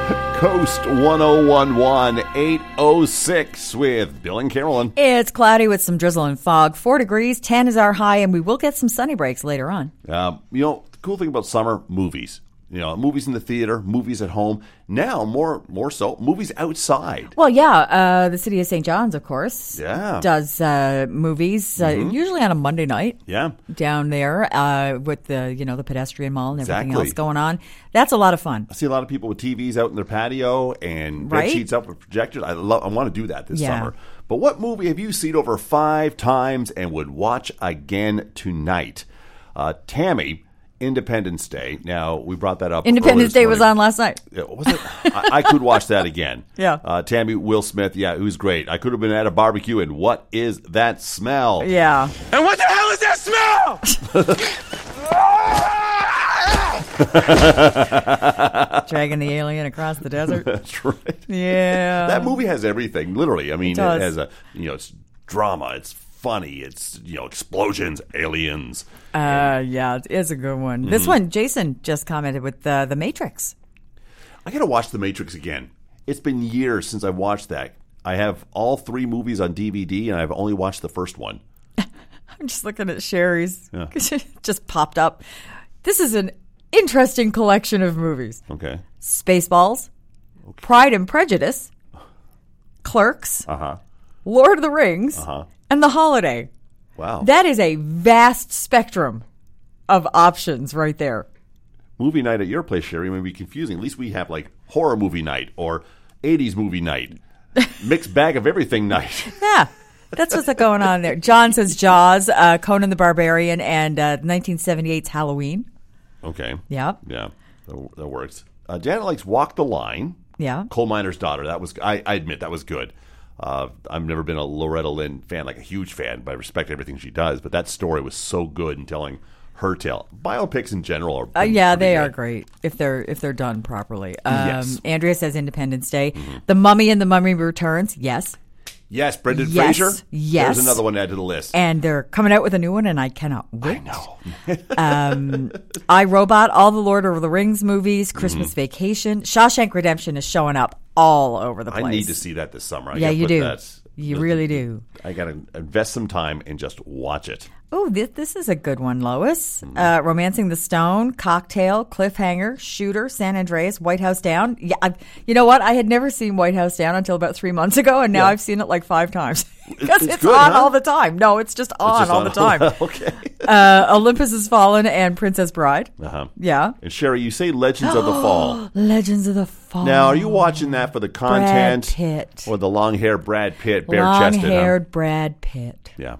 Coast 1011 806 with Bill and Carolyn. It's cloudy with some drizzle and fog. 4 degrees, 10 is our high, and we will get some sunny breaks later on. The cool thing about summer, movies. Movies in the theater, movies at home. Now, more so, movies outside. Well, yeah, the city of St. John's, of course, does movies, usually on a Monday night. Yeah. Down there with the pedestrian mall and everything else going on. That's a lot of fun. I see a lot of people with TVs out in their patio and bed sheets up with projectors. I want to do that this summer. But what movie have you seen over 5 times and would watch again tonight? Tammy, Independence Day. Now, we brought that up. Independence Day was on last night. Was it? I could watch that again. Yeah. Tammy, Will Smith, it was great. I could have been at a barbecue, and what is that smell? Yeah. And what the hell is that smell? Dragging the alien across the desert. That's right. Yeah. That movie has everything, literally. I mean, it has it's drama, it's funny, it's explosions, aliens. Yeah, it is a good one. This one, Jason just commented with The Matrix. I gotta watch The Matrix again. It's been years since I watched that. I have all 3 movies on DVD, and I've only watched the first one. I'm just looking at Sherry's. Yeah. It just popped up. This is an interesting collection of movies. Okay. Spaceballs, Pride and Prejudice, Clerks, Lord of the Rings, and The Holiday. Wow. That is a vast spectrum of options right there. Movie night at your place, Sherry, may be confusing. At least we have like horror movie night or 80s movie night. Mixed bag of everything night. Yeah. That's what's going on there. John says Jaws, Conan the Barbarian, and 1978's Halloween. Okay. Yeah. Yeah. That works. Janet likes Walk the Line. Yeah. Coal Miner's Daughter. That was I admit that was good. I've never been a Loretta Lynn fan, like a huge fan, but I respect everything she does. But that story was so good in telling her tale. Biopics in general are they are great if they're done properly. Yes. Andrea says Independence Day. The Mummy and the Mummy Returns. Yes. Yes, Brendan Fraser. Yes. There's another one to add to the list. And they're coming out with a new one, and I cannot wait. I know. I, Robot, all the Lord of the Rings movies, Christmas Vacation. Shawshank Redemption is showing up all over the place. I need to see that this summer. You do. You really do. I got to invest some time and just watch it. Oh, this is a good one, Lois. Romancing the Stone, Cocktail, Cliffhanger, Shooter, San Andreas, White House Down. Yeah, you know what? I had never seen White House Down until about 3 months ago, and now I've seen it like 5 times. Because it's good, on all the time. No, it's just on all the time. Okay. Olympus Has Fallen and Princess Bride. Yeah. And Sherry, you say Legends of the Fall. Legends of the Fall. Now, are you watching that for the content? Brad Pitt. Or the long-haired Brad Pitt, bare-chested? Long-haired Brad Pitt. Yeah.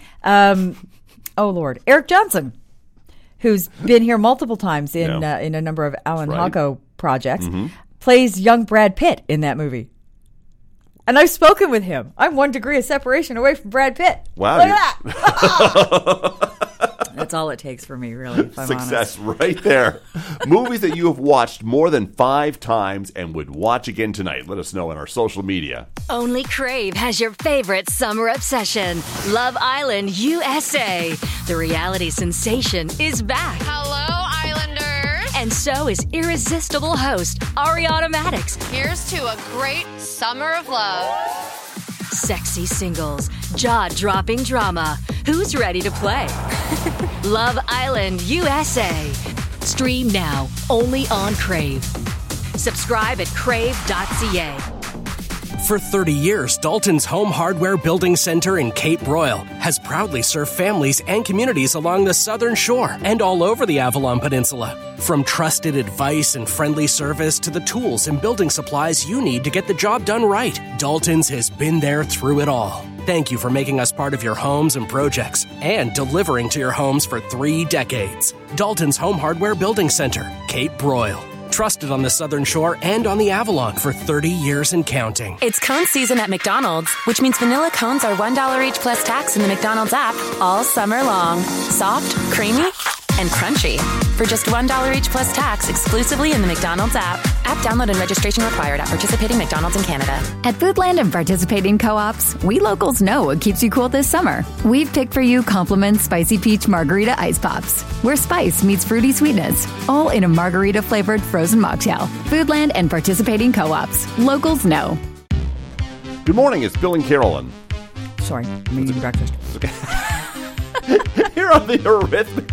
Oh, Lord. Eric Johnson, who's been here multiple times in a number of Alan Hocko projects, plays young Brad Pitt in that movie. And I've spoken with him. I'm 1 degree of separation away from Brad Pitt. Wow. Look at that. That's all it takes for me, really, if I'm Success honest. right there. Movies that you have watched more than 5 times and would watch again tonight. Let us know on our social media. Only Crave has your favorite summer obsession. Love Island USA. The reality sensation is back. Hello, Islanders. And so is irresistible host Ariana Madix. Here's to a great summer of love. Sexy singles, jaw-dropping drama. Who's ready to play? Love Island USA. Stream now, only on Crave. Subscribe at crave.ca. For 30 years, Dalton's Home Hardware Building Center in Cape Broyle has proudly served families and communities along the southern shore and all over the Avalon Peninsula. From trusted advice and friendly service to the tools and building supplies you need to get the job done right, Dalton's has been there through it all. Thank you for making us part of your homes and projects and delivering to your homes for 3 decades. Dalton's Home Hardware Building Center, Cape Broyle. Trusted on the Southern Shore and on the Avalon for 30 years and counting. It's cone season at McDonald's, which means vanilla cones are $1 each plus tax in the McDonald's app all summer long. Soft, creamy, and crunchy. For just $1 each plus tax exclusively in the McDonald's app. App download and registration required at participating McDonald's in Canada. At Foodland and participating co-ops, we locals know what keeps you cool this summer. We've picked for you Compliment Spicy Peach Margarita Ice Pops, where spice meets fruity sweetness, all in a margarita-flavored frozen mocktail. Foodland and participating co-ops. Locals know. Good morning. It's Bill and Carolyn. Sorry, I'm eating breakfast. Okay. Here on the Eurythmics